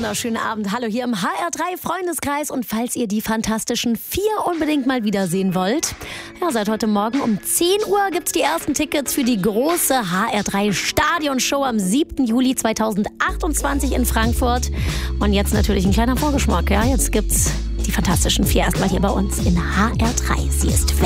wunderschönen Abend. Hallo hier im HR3 Freundeskreis. Und falls ihr die Fantastischen Vier unbedingt mal wiedersehen wollt, ja, seit heute Morgen um 10 Uhr gibt es die ersten Tickets für die große HR3 Stadionshow am 7. Juli 2028 in Frankfurt. Und jetzt natürlich ein kleiner Vorgeschmack. Ja, jetzt gibt's die Fantastischen Vier erstmal hier bei uns in HR3. Sie ist